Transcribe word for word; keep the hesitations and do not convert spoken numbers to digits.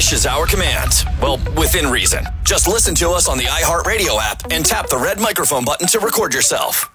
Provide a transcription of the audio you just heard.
Wish is our command. Well, within reason. Just listen to us on the iHeartRadio app and tap the red microphone button to record yourself.